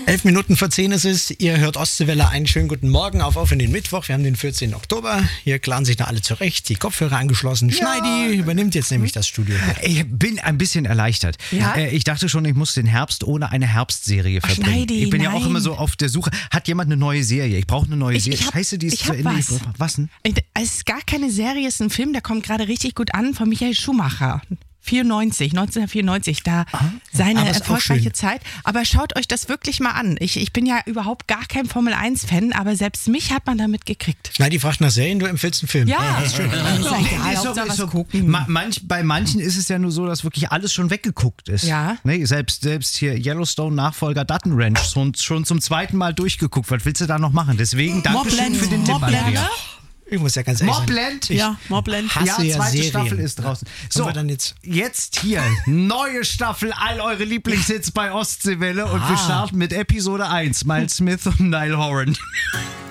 11 Minuten vor 10 ist es. Ihr hört Ostseewelle. Einen schönen guten Morgen auf in den Mittwoch. Wir haben den 14. Oktober. Hier klaren sich noch alle zurecht. Die Kopfhörer angeschlossen. Ja. Schneidi übernimmt jetzt nämlich das Studio. Ich bin ein bisschen erleichtert. Ja? Ich dachte schon, ich muss den Herbst ohne eine Herbstserie verbringen. Schneidi, ich bin ja auch nein. immer so auf der Suche. Hat jemand eine neue Serie? Ich brauche eine neue Serie. Scheiße, die ist ich hab zu Ende. was. Was denn? Es ist gar keine Serie, es ist ein Film, der kommt gerade richtig gut an, von Michael Schumacher. 1994, da seine erfolgreiche Zeit. Aber schaut euch das wirklich mal an. Ich bin ja überhaupt gar kein Formel-1-Fan, aber selbst mich hat man damit gekriegt. Schneidi fragt nach Serien, du empfiehlst einen Film. Ja, ist schön. ist ja egal, Hauptsache was gucken. Bei manchen ist es ja nur so, dass wirklich alles schon weggeguckt ist. Ja. Ne, selbst hier Yellowstone-Nachfolger Dutton Ranch schon zum zweiten Mal durchgeguckt. Was willst du da noch machen? Deswegen Dankeschön für den Tipp, Andrea. Ich muss ja ganz ehrlich sagen. Mobland? Ja, Mobland. Hasse Ja, ja zweite Serien. Staffel ist draußen. So, wir dann jetzt hier, neue Staffel, all eure Lieblingshits bei Ostseewelle und wir starten mit Episode 1, Miles Smith und Niall Horan.